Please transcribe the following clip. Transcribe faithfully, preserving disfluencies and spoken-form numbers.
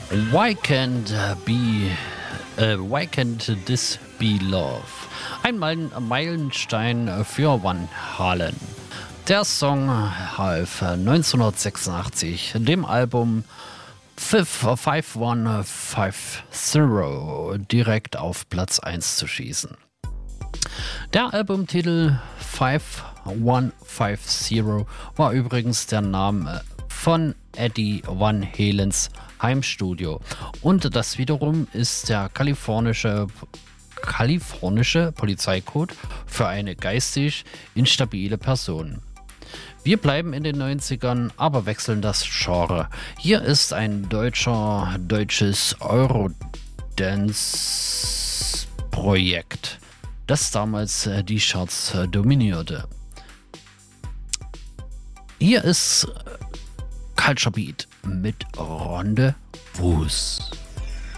Why can't be, äh, why can't this be love? Ein Meil- Meilenstein für Van Halen. Der Song half neunzehnhundertsechsundachtzig dem Album fünf eins fünf null direkt auf Platz eins zu schießen. Der Albumtitel fünf eins fünf null war übrigens der Name von Eddie Van Halens Heimstudio und das wiederum ist der kalifornische, kalifornische Polizeicode für eine geistig instabile Person. Wir bleiben in den neunzigern, aber wechseln das Genre. Hier ist ein deutscher, deutsches Eurodance-Projekt, das damals die Charts dominierte. Hier ist Culture Beat mit Rendezvous.